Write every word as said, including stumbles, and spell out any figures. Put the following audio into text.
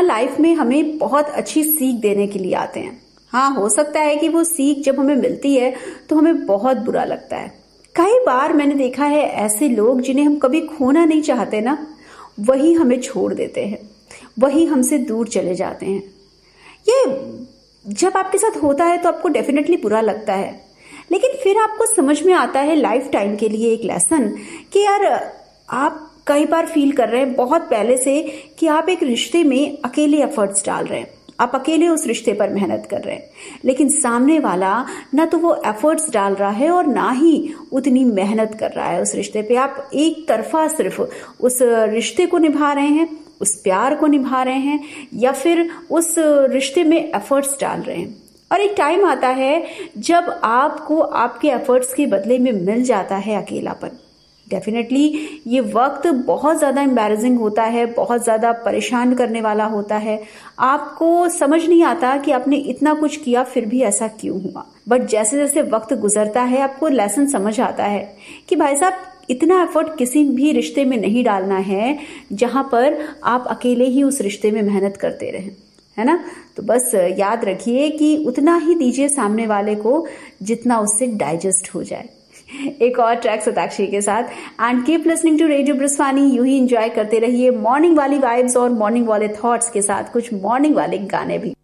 Life में हमें बहुत अच्छी सीख देने के लिए आते हैं। हाँ, हो सकता है कि वो सीख जब हमें मिलती है तो हमें बहुत बुरा लगता है। कई बार मैंने देखा है ऐसे लोग जिन्हें हम कभी खोना नहीं चाहते ना, वही हमें छोड़ देते हैं, वही हमसे दूर चले जाते हैं। ये जब आपके साथ होता है तो आपको डेफिनेटली बुरा लगता है, लेकिन फिर आपको समझ में आता है लाइफ टाइम के लिए एक लेसन कि यार आप कई बार फील कर रहे हैं बहुत पहले से कि आप एक रिश्ते में अकेले एफर्ट्स डाल रहे हैं, आप अकेले उस रिश्ते पर मेहनत कर रहे हैं, लेकिन सामने वाला ना तो वो एफर्ट्स डाल रहा है और ना ही उतनी मेहनत कर रहा है उस रिश्ते पे। आप एक तरफा सिर्फ उस रिश्ते को निभा रहे हैं, उस प्यार को निभा रहे हैं, या फिर उस रिश्ते में एफर्ट्स डाल रहे हैं। और एक टाइम आता है जब आपको आपके एफर्ट्स के बदले में मिल जाता है अकेलापन। डेफिनेटली ये वक्त बहुत ज्यादा एम्बैरेसिंग होता है, बहुत ज्यादा परेशान करने वाला होता है। आपको समझ नहीं आता कि आपने इतना कुछ किया फिर भी ऐसा क्यों हुआ। बट जैसे जैसे वक्त गुजरता है आपको लेसन समझ आता है कि भाई साहब इतना एफर्ट किसी भी रिश्ते में नहीं डालना है जहां पर आप अकेले ही उस रिश्ते में मेहनत करते रहें, है ना। तो बस याद रखिए कि उतना ही दीजिए सामने वाले को जितना उससे डाइजेस्ट हो जाए। एक और ट्रैक सताक्षी के साथ, and keep listening to radio ब्रिस्वानी। यूं ही एंजॉय करते रहिए मॉर्निंग वाली वाइब्स और मॉर्निंग वाले थॉट्स के साथ कुछ मॉर्निंग वाले गाने भी।